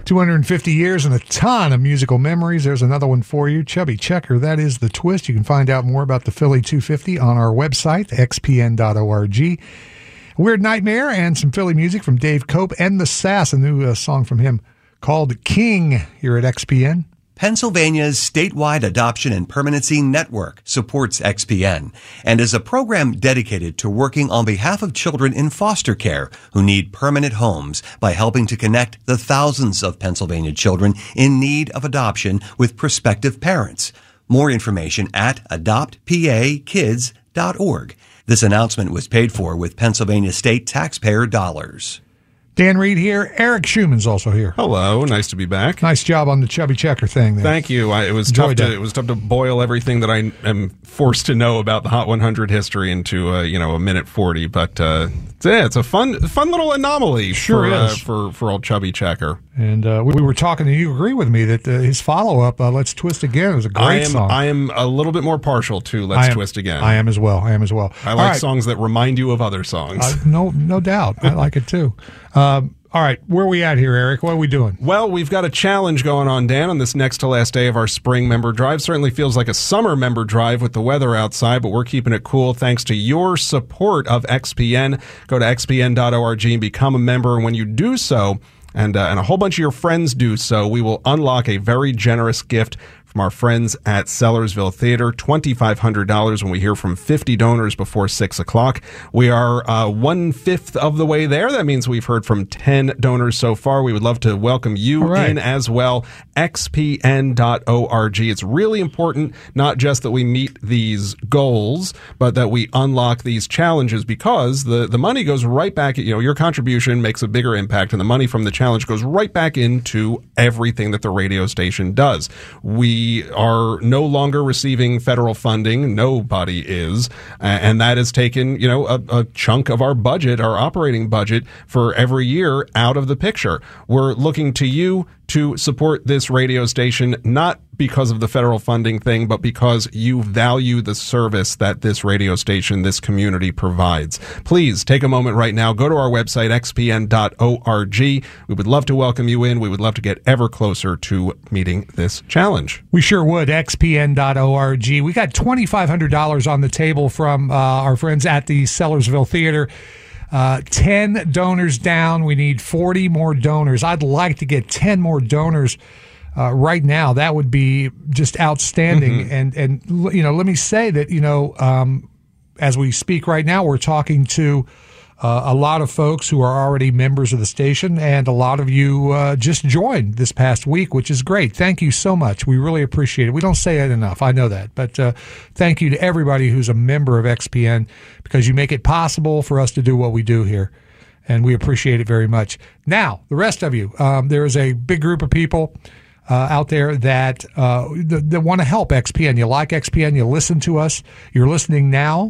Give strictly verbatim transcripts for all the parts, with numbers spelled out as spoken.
two hundred fifty years and a ton of musical memories. There's another one for you. Chubby Checker, that is the twist. You can find out more about the Philly two fifty on our website, x p n dot org. Weird Nightmare and some Philly music from Dave Cope and The Sass, a new uh, song from him called King here at X P N. Pennsylvania's statewide adoption and permanency network supports X P N and is a program dedicated to working on behalf of children in foster care who need permanent homes by helping to connect the thousands of Pennsylvania children in need of adoption with prospective parents. More information at adopt p a kids dot org. This announcement was paid for with Pennsylvania state taxpayer dollars. Dan Reed here. Eric Schumann's also here. Hello, nice to be back. Nice job on the Chubby Checker thing there. Thank you. I, it was Enjoyed tough to that. it was tough to boil everything that I am forced to know about the Hot one hundred history into uh, you know a minute forty. But uh, it's, yeah, it's a fun fun little anomaly. Sure for, uh, is. for for old Chubby Checker. And uh, we, we were talking, and you agree with me that uh, his follow up, uh, "Let's Twist Again," was a great I am song. I am a little bit more partial to "Let's I am- Twist Again." I am as well. I am as well. I All like right. songs that remind you of other songs. Uh, no, no doubt. I like it too. Um, all right, where are we at here, Eric? What are we doing? Well, we've got a challenge going on, Dan, on this next to last day of our spring member drive. Certainly feels like a summer member drive with the weather outside, but we're keeping it cool thanks to your support of X P N. Go to x p n dot org and become a member. And when you do so, and, uh, and a whole bunch of your friends do so, we will unlock a very generous gift from our friends at Sellersville Theater, twenty-five hundred dollars when we hear from fifty donors before six o'clock. We are uh, one-fifth of the way there. That means we've heard from ten donors so far. We would love to welcome you All right. in as well. x p n dot org. It's really important not just that we meet these goals, but that we unlock these challenges, because the, the money goes right back. You know, your contribution makes a bigger impact, and the money from the challenge goes right back into everything that the radio station does. We are no longer receiving federal funding. Nobody is. Uh, and that has taken, you know, a, a chunk of our budget, our operating budget for every year out of the picture. We're looking to you to support this radio station, not because of the federal funding thing, but because you value the service that this radio station, this community provides. Please take a moment right now. Go to our website, x p n dot org. We would love to welcome you in. We would love to get ever closer to meeting this challenge. We sure would. x p n dot org. We got twenty-five hundred dollars on the table from uh, our friends at the Sellersville Theater. Uh, ten donors down. We need forty more donors. I'd like to get ten more donors uh, right now. That would be just outstanding. Mm-hmm. And, and, you know, let me say that, you know, um, as we speak right now, we're talking to Uh, a lot of folks who are already members of the station, and a lot of you uh, just joined this past week, which is great. Thank you so much. We really appreciate it. We don't say it enough. I know that. But uh, thank you to everybody who's a member of X P N, because you make it possible for us to do what we do here, and we appreciate it very much. Now, the rest of you, um, there is a big group of people Uh, out there that uh, that, that want to help X P N. You like X P N, you listen to us, you're listening now.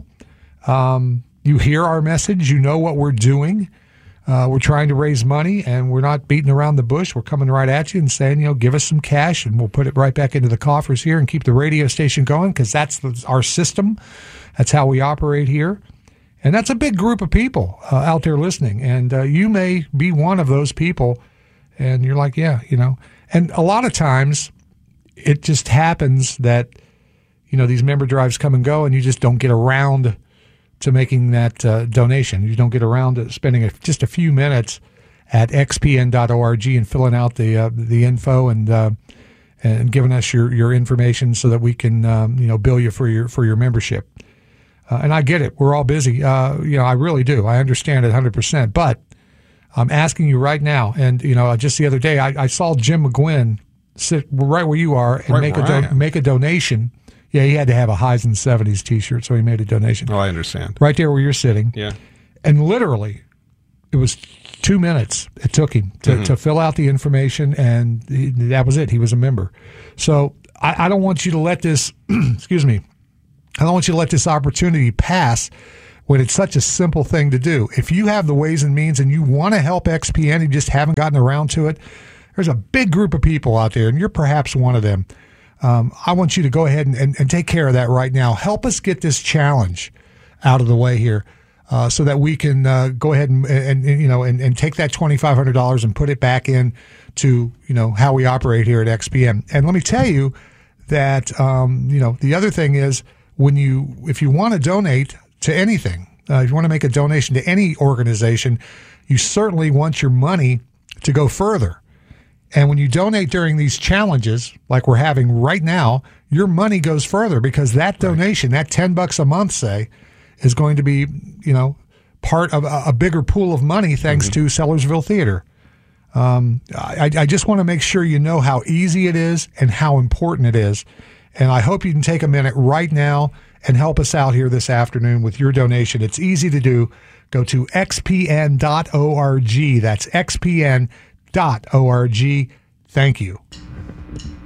Um, you hear our message, you know what we're doing. Uh, we're trying to raise money, and we're not beating around the bush. We're coming right at you and saying, you know, give us some cash, and we'll put it right back into the coffers here and keep the radio station going, because that's the, our system. That's how we operate here. And that's a big group of people uh, out there listening. And uh, you may be one of those people, and you're like, yeah, you know. And a lot of times it just happens that, you know, these member drives come and go, and you just don't get around to making that uh, donation. You don't get around to spending a, just a few minutes at x p n dot org and filling out the uh, the info and uh, and giving us your, your information so that we can um, you know bill you for your for your membership. Uh, and I get it. We're all busy. Uh, you know, I really do. I understand it one hundred percent. But I'm asking you right now, and you know, just the other day I, I saw Jim McGuinn sit right where you are and Right make a where I do- am. make a donation. Yeah, he had to have a Heisen seventies T-shirt, so he made a donation. Oh, I understand. Right there where you're sitting. Yeah. And literally, it was two minutes it took him to, Mm-hmm. to fill out the information, and he, that was it. He was a member. So I, I don't want you to let this, excuse me, I don't want you to let this opportunity pass when it's such a simple thing to do. If you have the ways and means and you want to help X P N and you just haven't gotten around to it, there's a big group of people out there, and you're perhaps one of them. Um, I want you to go ahead and, and, and take care of that right now. Help us get this challenge out of the way here. uh, so that we can uh, go ahead and, and, and you know and, and take that twenty-five hundred dollars and put it back in to you know how we operate here at X P N. And let me tell you that um, you know the other thing is when you if you want to donate to anything, uh, if you want to make a donation to any organization, you certainly want your money to go further. And when you donate during these challenges, like we're having right now, your money goes further because that donation, that ten bucks a month, say, is going to be, you know, part of a, a bigger pool of money thanks mm-hmm. to Sellersville Theater. Um, I, I just want to make sure you know how easy it is and how important it is. And I hope you can take a minute right now and help us out here this afternoon with your donation. It's easy to do. Go to x p n dot org. That's x p n dot org. Thank you.